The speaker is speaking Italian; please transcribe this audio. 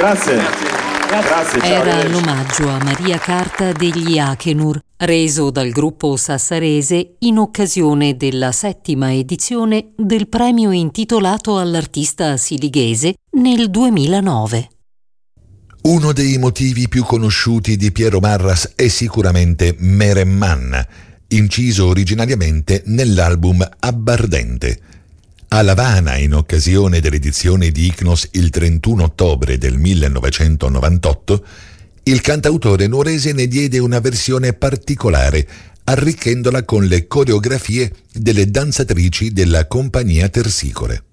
Grazie. Grazie, ciao, Era arrivederci. l'omaggio a Maria Carta degli Akenur, reso dal gruppo sassarese in occasione della 7ª edizione del premio intitolato all'artista silighese nel 2009. Uno dei motivi più conosciuti di Piero Marras è sicuramente Meremman, inciso originariamente nell'album Abbardente. A L'Avana, in occasione dell'edizione di Ichnos il 31 ottobre del 1998, il cantautore nuorese ne diede una versione particolare, arricchendola con le coreografie delle danzatrici della Compagnia Tersicore.